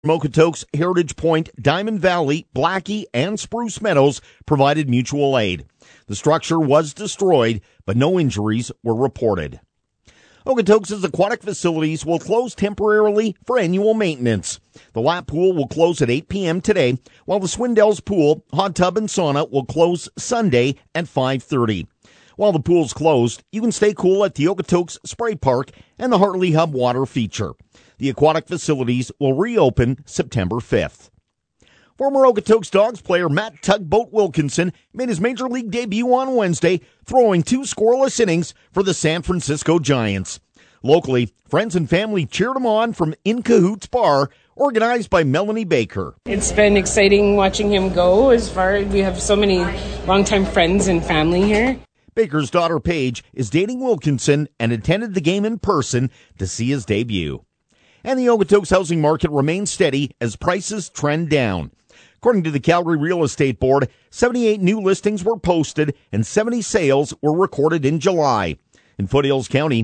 Okotoks, Heritage Point, Diamond Valley, Blackie, and Spruce Meadows provided mutual aid. The structure was destroyed, but no injuries were reported. Okotoks' aquatic facilities will close temporarily for annual maintenance. The lap pool will close at 8 p.m. today, while the Swindells pool, hot tub, and sauna will close Sunday at 5:30. While the pool's closed, you can stay cool at the Okotoks Spray Park and the Hartley Hub Water feature. The aquatic facilities will reopen September 5th. Former Okotoks Dogs player Matt Tugboat Wilkinson made his Major League debut on Wednesday, throwing 2 scoreless innings for the San Francisco Giants. Locally, friends and family cheered him on from In Cahoots Bar, organized by Melanie Baker. It's been exciting watching him go. We have so many longtime friends and family here. Baker's daughter Paige is dating Wilkinson and attended the game in person to see his debut. And the Okotoks housing market remains steady as prices trend down. According to the Calgary Real Estate Board, 78 new listings were posted and 70 sales were recorded in July. In Foothills County,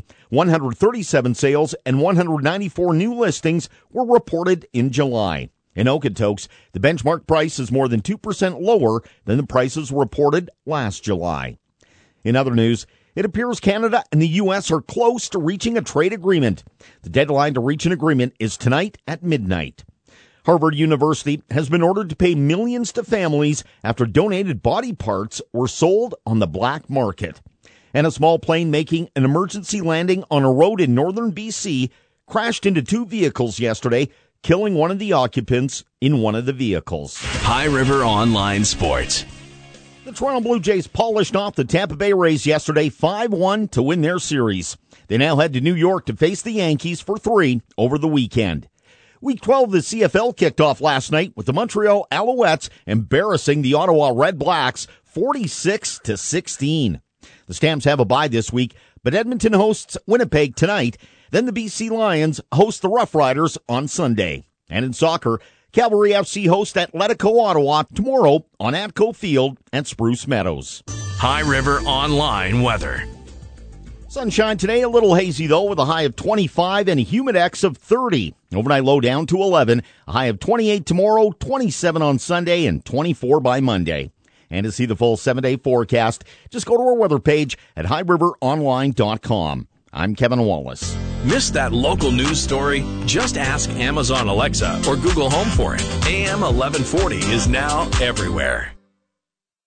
137 sales and 194 new listings were reported in July. In Okotoks, the benchmark price is more than 2% lower than the prices reported last July. In other news, it appears Canada and the U.S. are close to reaching a trade agreement. The deadline to reach an agreement is tonight at midnight. Harvard University has been ordered to pay millions to families after donated body parts were sold on the black market. And a small plane making an emergency landing on a road in northern B.C. crashed into 2 vehicles yesterday, killing one of the occupants in one of the vehicles. High River Online Sports. The Toronto Blue Jays polished off the Tampa Bay Rays yesterday 5-1 to win their series. They now head to New York to face the Yankees for 3 over the weekend. Week 12 of the CFL kicked off last night with the Montreal Alouettes embarrassing the Ottawa Red Blacks 46-16. The Stamps have a bye this week, but Edmonton hosts Winnipeg tonight. Then the BC Lions host the Rough Riders on Sunday. And in soccer, Cavalry FC hosts Atletico Ottawa tomorrow on Atco Field at Spruce Meadows. High River Online weather. Sunshine today, a little hazy though, with a high of 25 and a humidex of 30. Overnight low down to 11, a high of 28 tomorrow, 27 on Sunday, and 24 by Monday. And to see the full 7-day forecast, just go to our weather page at highriveronline.com. I'm Kevin Wallace. Missed that local news story? Just ask Amazon Alexa or Google Home for it. AM 1140 is now everywhere.